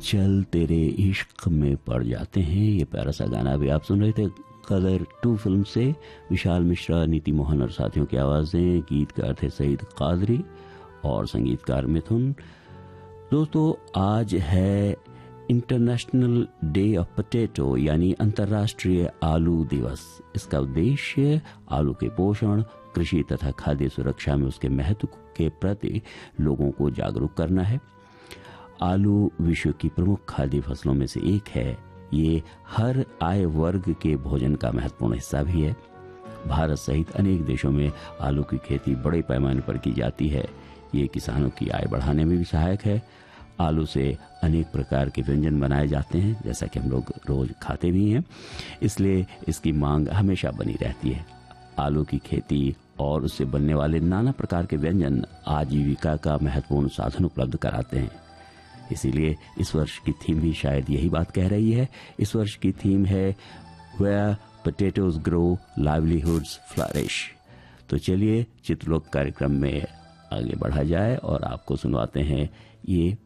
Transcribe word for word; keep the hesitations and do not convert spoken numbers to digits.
चल तेरे इश्क में पड़ जाते हैं। ये प्यारा सा गाना भी आप सुन रहे थे कलर टू फिल्म से। विशाल मिश्रा, नीति मोहन और साथियों की आवाजें। गीतकार थे सईद कादरी और संगीतकार मिथुन। दोस्तों, आज है इंटरनेशनल डे ऑफ पोटैटो यानी अंतर्राष्ट्रीय आलू दिवस। इसका उद्देश्य आलू के पोषण, कृषि तथा खाद्य सुरक्षा में उसके महत्व के प्रति लोगों को जागरूक करना है। आलू विश्व की प्रमुख खाद्य फसलों में से एक है। ये हर आय वर्ग के भोजन का महत्वपूर्ण हिस्सा भी है। भारत सहित अनेक देशों में आलू की खेती बड़े पैमाने पर की जाती है। ये किसानों की आय बढ़ाने में भी सहायक है। आलू से अनेक प्रकार के व्यंजन बनाए जाते हैं, जैसा कि हम लोग रोज खाते भी हैं, इसलिए इसकी मांग हमेशा बनी रहती है। आलू की खेती और उससे बनने वाले नाना प्रकार के व्यंजन आजीविका का महत्वपूर्ण साधन उपलब्ध कराते हैं। इसीलिए इस वर्ष की थीम भी शायद यही बात कह रही है। इस वर्ष की थीम है where potatoes grow livelihoods flourish. तो चलिए चित्रलोक कार्यक्रम में आगे बढ़ा जाए और आपको सुनवाते हैं ये